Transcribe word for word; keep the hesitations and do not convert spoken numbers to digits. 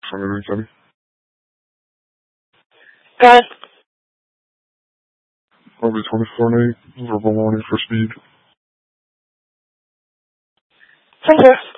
twenty twenty. Go ahead. Probably twenty-four and eight, verbal warning for speed. ten four.